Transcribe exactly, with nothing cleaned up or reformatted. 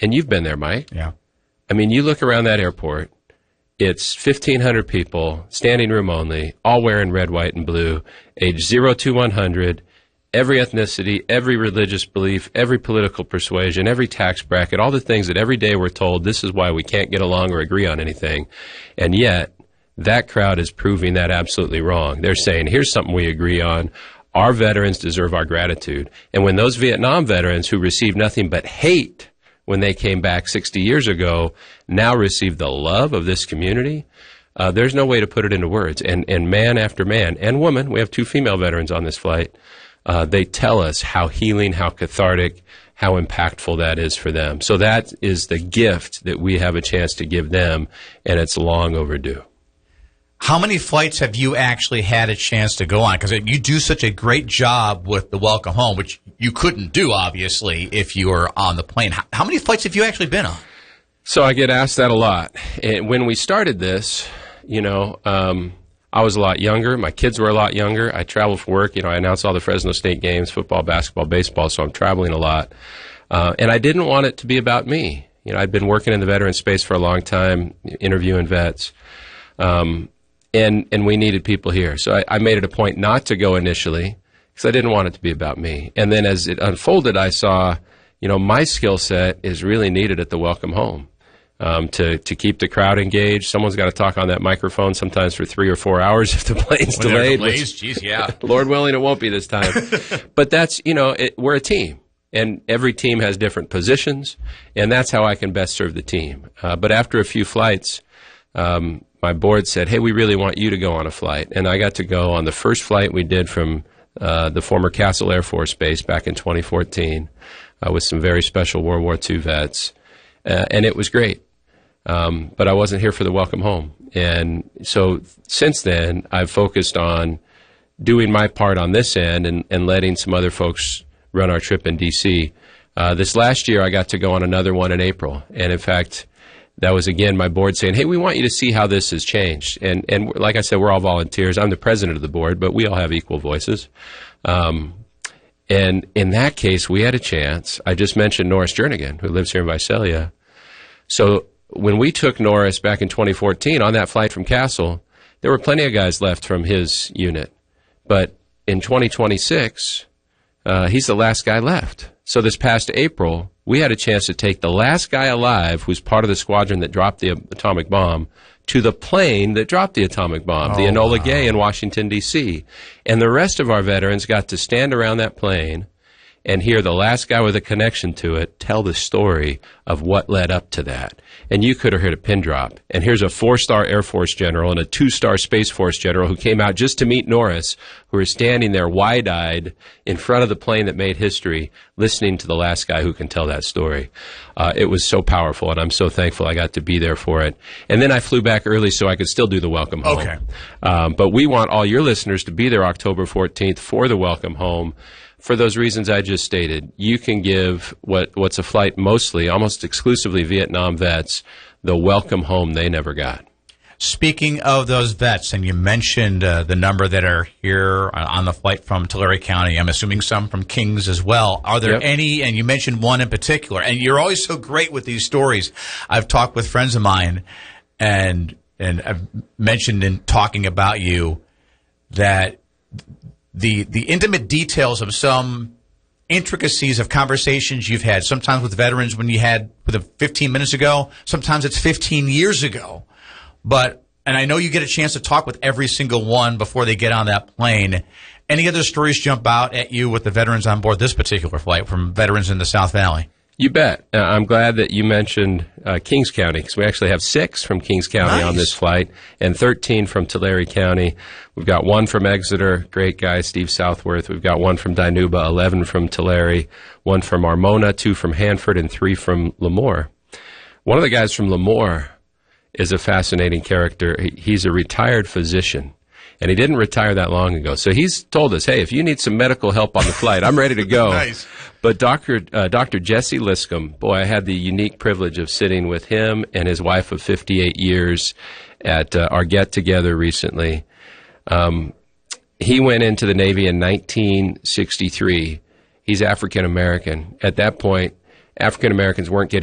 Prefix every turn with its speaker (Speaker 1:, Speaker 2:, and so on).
Speaker 1: and you've been there, Mike.
Speaker 2: Yeah.
Speaker 1: I mean, you look around that airport, it's fifteen hundred people, standing room only, all wearing red, white, and blue, age zero to one hundred, every ethnicity, every religious belief, every political persuasion, every tax bracket, all the things that every day we're told this is why we can't get along or agree on anything. And yet, that crowd is proving that absolutely wrong. They're saying, here's something we agree on. Our veterans deserve our gratitude. And when those Vietnam veterans who received nothing but hate when they came back sixty years ago, now receive the love of this community, uh, there's no way to put it into words. And, and man after man and woman, we have two female veterans on this flight, uh, they tell us how healing, how cathartic, how impactful that is for them. So that is the gift that we have a chance to give them, and it's long overdue.
Speaker 2: How many flights have you actually had a chance to go on? Because you do such a great job with the Welcome Home, which you couldn't do, obviously, if you were on the plane. How, how many flights have you actually been on?
Speaker 1: So I get asked that a lot. And when we started this, you know, um, I was a lot younger. My kids were a lot younger. I traveled for work. You know, I announced all the Fresno State games, football, basketball, baseball, so I'm traveling a lot. Uh, and I didn't want it to be about me. You know, I'd been working in the veteran space for a long time, interviewing vets. Um And and we needed people here. So I, I made it a point not to go initially because I didn't want it to be about me. And then as it unfolded, I saw, you know, my skill set is really needed at the Welcome Home um, to, to keep the crowd engaged. Someone's got to talk on that microphone sometimes for three or four hours if the plane's
Speaker 2: when
Speaker 1: delayed.
Speaker 2: Delays, geez, yeah.
Speaker 1: Lord willing, it won't be this time. But that's, you know, it, we're a team. And every team has different positions, and that's how I can best serve the team. Uh, but after a few flights, um, my board said, hey, we really want you to go on a flight. And I got to go on the first flight we did from uh, the former Castle Air Force Base back in twenty fourteen uh, with some very special World War Two vets. Uh, and it was great. Um, but I wasn't here for the Welcome Home. And so since then, I've focused on doing my part on this end and, and letting some other folks run our trip in D C. Uh, this last year, I got to go on another one in April. And in fact, that was, again, my board saying, hey, we want you to see how this has changed. And, and like I said, we're all volunteers. I'm the president of the board, but we all have equal voices. Um, and in that case, we had a chance. I just mentioned Norris Jernigan, who lives here in Visalia. So when we took Norris back in twenty fourteen on that flight from Castle, there were plenty of guys left from his unit. But in twenty twenty-six, uh, he's the last guy left. So this past April, we had a chance to take the last guy alive who's part of the squadron that dropped the atomic bomb to the plane that dropped the atomic bomb, oh, the Enola wow. Gay in Washington, D C And the rest of our veterans got to stand around that plane and hear the last guy with a connection to it tell the story of what led up to that. And you could have heard a pin drop. And here's a four-star Air Force general and a two-star Space Force general who came out just to meet Norris, who were standing there wide-eyed in front of the plane that made history, listening to the last guy who can tell that story. Uh, it was so powerful, and I'm so thankful I got to be there for it. And then I flew back early so I could still do the Welcome Home.
Speaker 2: Okay.
Speaker 1: Um, but we want all your listeners to be there October fourteenth for the Welcome Home. For those reasons I just stated, you can give what what's a flight mostly, almost exclusively Vietnam vets, the welcome home they never got.
Speaker 2: Speaking of those vets, and you mentioned uh, the number that are here on the flight from Tulare County, I'm assuming some from Kings as well. Are there
Speaker 1: Yep.
Speaker 2: any, and you mentioned one in particular, and you're always so great with these stories. I've talked with friends of mine, and and I've mentioned in talking about you that the the intimate details of some intricacies of conversations you've had, sometimes with veterans when you had with them fifteen minutes ago, sometimes it's fifteen years ago. But, and I know you get a chance to talk with every single one before they get on that plane. Any other stories jump out at you with the veterans on board this particular flight from veterans in the South Valley?
Speaker 1: You bet. Uh, I'm glad that you mentioned uh, Kings County, because we actually have six from Kings County
Speaker 2: Nice.
Speaker 1: on this flight and thirteen from Tulare County. We've got one from Exeter, great guy, Steve Southworth. We've got one from Dinuba, eleven from Tulare, one from Armona, two from Hanford, and three from Lemoore. One of the guys from Lemoore is a fascinating character. He, he's a retired physician. And he didn't retire that long ago. So he's told us, hey, if you need some medical help on the flight, I'm ready to go.
Speaker 2: Nice.
Speaker 1: But Doctor Uh, Doctor Jesse Liscombe, boy, I had the unique privilege of sitting with him and his wife of fifty-eight years at uh, our get-together recently. Um, he went into the Navy in nineteen sixty-three. He's African-American. At that point, African-Americans weren't getting